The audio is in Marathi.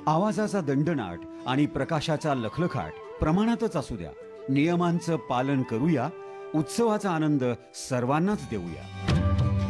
आवाजाचा दंडनाट आणि प्रकाशाचा लखलखाट प्रमाणातच असू द्या. नियमांचं पालन करूया. उत्सवाचा आनंद सर्वांनाच देऊया.